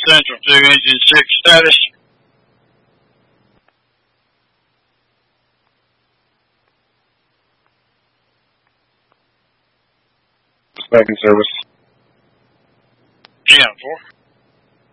Central 2, Engine 6 status. Back in service. 10-4.